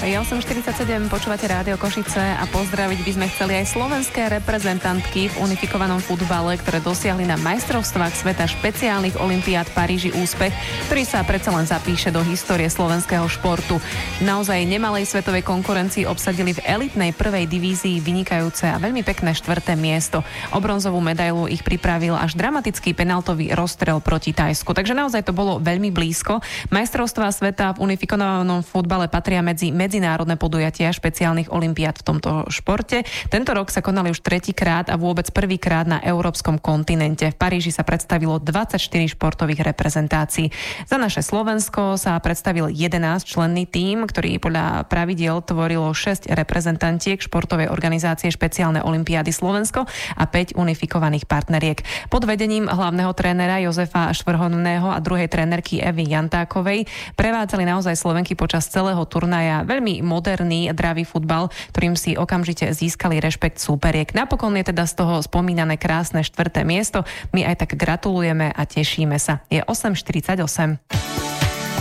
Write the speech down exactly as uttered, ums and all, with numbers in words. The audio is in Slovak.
Je osem štyridsaťsedem, počúvate Rádio Košice a pozdraviť by sme chceli aj slovenské reprezentantky v unifikovanom futbale, ktoré dosiahli na majstrovstvách sveta špeciálnych olympiád v Paríži úspech, ktorý sa predsa len zapíše do histórie slovenského športu. Naozaj nemalej svetovej konkurencii obsadili v elitnej prvej divízii vynikajúce a veľmi pekné štvrté miesto. O bronzovú medailu ich pripravil až dramatický penaltový rozstrel proti Thajsku. Takže naozaj to bolo veľmi blízko. Majstrovstvá sveta v unifikovanom futbale patria medzi medzinárodné podujatia špeciálnych olympiád v tomto športe. Tento rok sa konali už tretíkrát a vôbec prvýkrát na európskom kontinente. V Paríži sa predstavilo dvadsaťštyri športových reprezentácií. Za naše Slovensko sa predstavil jedenásťčlenný tím, ktorý podľa pravidiel tvorilo šesť reprezentantiek športovej organizácie Špeciálne olympiády Slovensko a päť unifikovaných partneriek. Pod vedením hlavného trénera Jozefa Švrhovného a druhej trénerky Evy Jantákovej prevádzali naozaj Slovenky počas celého turnaja veľmi moderný, dravý futbal, ktorým si okamžite získali rešpekt súperiek. Napokon je teda z toho spomínané krásne štvrté miesto. My aj tak gratulujeme a tešíme sa. Je osem štyridsaťosem.